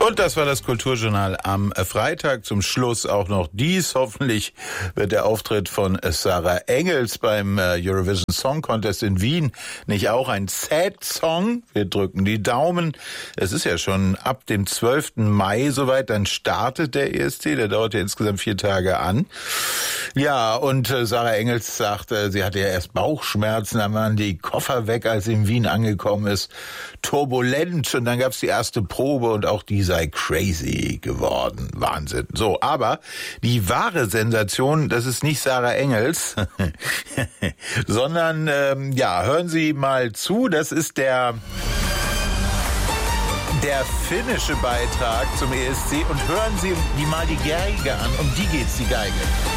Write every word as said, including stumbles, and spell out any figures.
Und das war das Kulturjournal am Freitag. Zum Schluss auch noch dies. Hoffentlich wird der Auftritt von Sarah Engels beim Eurovision Song Contest in Wien nicht auch ein Sad-Song. Wir drücken die Daumen. Es ist ja schon ab dem zwölften Mai soweit. Dann startet der E S C. Der dauert ja insgesamt vier Tage an. Ja, und Sarah Engels sagte, sie hatte ja erst Bauchschmerzen. Dann waren die Koffer weg, als sie in Wien angekommen ist. Turbulent. Und dann gab's die erste Probe und auch die sei crazy geworden. Wahnsinn. So, aber die wahre Sensation, das ist nicht Sarah Engels, sondern, ähm, ja, hören Sie mal zu, das ist der... Der finnische Beitrag zum E S C und hören Sie die mal die Geige an, um die geht's, die Geige.